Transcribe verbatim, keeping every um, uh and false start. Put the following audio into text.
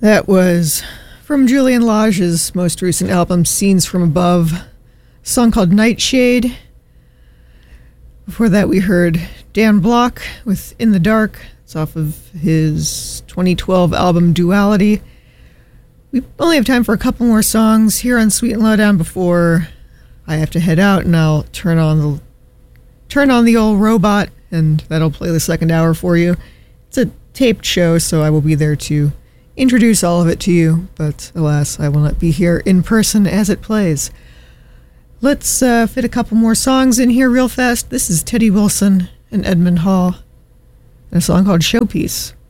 That was from Julian Lage's most recent album, Scenes from Above, a song called Nightshade. Before that, we heard Dan Block with In the Dark. It's off of his twenty twelve album Duality. We only have time for a couple more songs here on Sweet and Lowdown before I have to head out, and I'll turn on the turn on the old robot, and that'll play the second hour for you. It's a taped show, so I will be there to introduce all of it to you, but alas, I will not be here in person as it plays. Let's uh, fit a couple more songs in here real fast. This is Teddy Wilson and Edmund Hall, and a song called Showpiece.